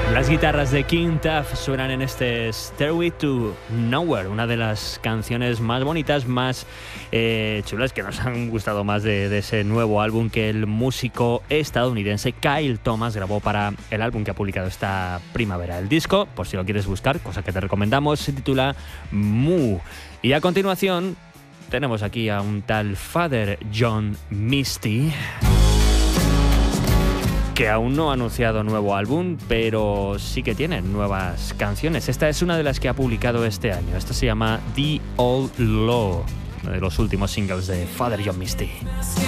Las guitarras de King Tuff suenan en este Stairway to Nowhere, una de las canciones más bonitas, más chulas, que nos han gustado más de ese nuevo álbum que el músico estadounidense Kyle Thomas grabó para el álbum que ha publicado esta primavera. El disco, por si lo quieres buscar, cosa que te recomendamos, se titula Moo. Y a continuación tenemos aquí a un tal Father John Misty, que aún no ha anunciado nuevo álbum, pero sí que tiene nuevas canciones. Esta es una de las que ha publicado este año. Esta se llama The Old Law, uno de los últimos singles de Father John Misty.